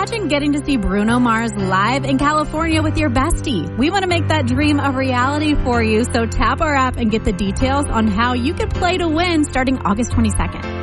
Imagine getting to see Bruno Mars live in California with your bestie. We want to make that dream a reality for you, so tap our app and get the details on how you can play to win starting August 22nd.